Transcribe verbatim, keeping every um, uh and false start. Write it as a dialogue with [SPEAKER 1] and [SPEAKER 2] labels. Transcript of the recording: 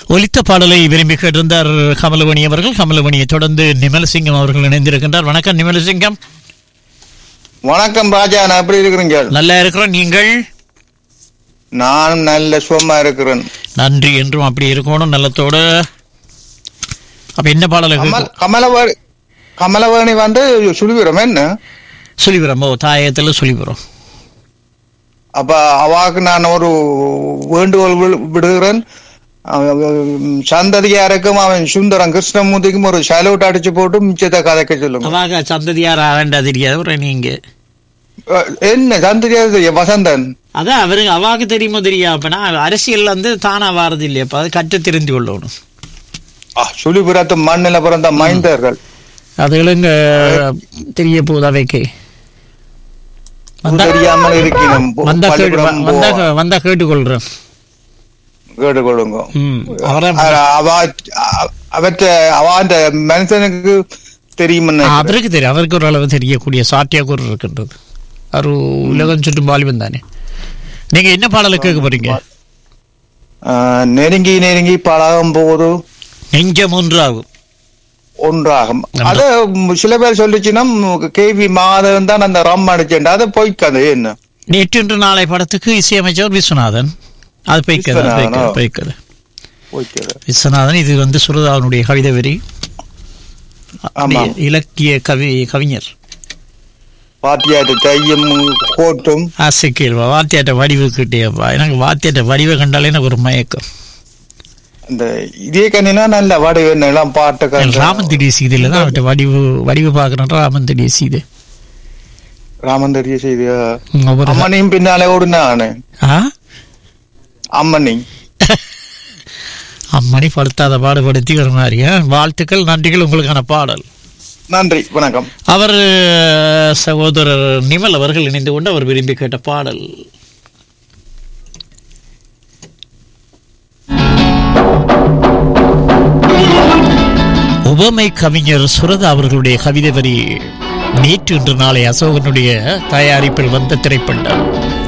[SPEAKER 1] ஒலித்த பாடலை விரும்பி கேட்டிருந்தார் கமலவணி அவர்கள். கமலவணியை தொடர்ந்து நிமலசிங்கம் அவர்கள் இணைந்திருக்கின்றார். வணக்கம் நிமலசிங்கம்.
[SPEAKER 2] வணக்கம் ராஜா, நான் எப்படி இருக்கிறீங்க?
[SPEAKER 1] நல்லா இருக்கிறோம். நீங்கள்?
[SPEAKER 2] நானும் நல்ல சுகமா இருக்கிறேன்.
[SPEAKER 1] நன்றி. என்றும் அப்படி இருக்கணும் நல்லத்தோட. அப்ப என்ன பாடலை?
[SPEAKER 2] கமலவாணி கமலவாணி வந்து சுழிபுரம் என்ன
[SPEAKER 1] சுழிபுரம். ஓ, தாயத்துல சுழிபுரம்.
[SPEAKER 2] அப்ப அவாக்கு நான் ஒரு வேண்டுகோள் விடுகிறேன். சந்ததியாருக்கும் அவன் சுந்தரம் கிருஷ்ணமூர்த்திக்கும் ஒரு சலூட் அடிச்சு போட்டு மிச்சத்தை கதைக்க சொல்லுங்க.
[SPEAKER 1] அவாக சந்ததியார் ஆகண்டா தெரியாது நீங்க.
[SPEAKER 2] என்ன சந்ததியார் தெரியும்? வசந்தன்.
[SPEAKER 1] அதான் அவரு அவாக்கு தெரியுமோ தெரியா? அப்பனா அரசியல் வந்து தானா வாரது இல்லையப்ப, அது கற்று தெரிந்து கொள்ளணும்.
[SPEAKER 2] சுழிபுரத்து மண்ணில பிறந்த மைந்தர்கள்
[SPEAKER 1] அதுகளுங்க தெரிய போகுது. அவைக்கு
[SPEAKER 2] தெரியாமல் இருக்கிறோம்.
[SPEAKER 1] வந்தா கேட்டுக்கொள்றேன்.
[SPEAKER 2] கேட்டுக்கொள்ளுங்க. மனுஷனுக்கு தெரியும்.
[SPEAKER 1] அவருக்கு தெரியும். அவருக்கு ஒரு அளவு தெரியக்கூடிய சாட்டியாக்கூர் இருக்கின்றது. ஒரு உலகம் சுற்றும் வாலிபன் தானே. நீங்க என்ன பாடலை கேட்க போறீங்க?
[SPEAKER 2] நெருங்கி நெருங்கி பழகும் போது
[SPEAKER 1] நெஞ்சம் ஒன்றாகும்.
[SPEAKER 2] ஒன்றாகும். அத சில பேர் சொல்லிச்சுன்னா கேவி மாதவன் தான் அந்த ரம் அடிச்சேன். அதை போய்க்காது. என்ன
[SPEAKER 1] நேற்று நாளை படத்துக்கு இசையமைச்சவர் விஸ்வநாதன். அது போய்க்கது விஸ்வநாதன். இது வந்து சுரதாவனுடைய கவிதை வரி. இலக்கிய கவி கவிஞர்.
[SPEAKER 2] வாத்தியாட்ட தையும் கோட்டும்
[SPEAKER 1] ஆசைக்கேள் வாத்தியாட்ட வடிவு கிட்டேப்பா. எனக்கு வாத்தியாட்ட வடிவை கண்டாலே எனக்கு ஒரு மயக்கம்.
[SPEAKER 2] இந்த இதே கண்ணினா நல்ல வடிவு எல்லாம் பாட்டு
[SPEAKER 1] ராமந்திரிய சீதையில தான் அவட்ட வடிவு வடிவு பாக்குறேன். ராமந்திரிய சீதை
[SPEAKER 2] ராமந்திரிய சீதை அம்மனையும் பின்னாலே ஓடுனானே. அம்மணி
[SPEAKER 1] அம்மணி படுத்தாத பாடுபடுத்தி ஒரு மாதிரியா. வாழ்த்துக்கள், நன்றிகள். உங்களுக்கான பாடல்.
[SPEAKER 2] நன்றி, வணக்கம்.
[SPEAKER 1] அவர் சகோதரர் நிமல் அவர்கள் இணைந்து கொண்டு அவர் விரும்பி கேட்ட பாடல். உவமை கவிஞர் சுரதா அவர்களுடைய கவிதை வரி நேற்று இன்று நாளை அசோகனுடைய தயாரிப்பில் வந்த திரைப்படம்.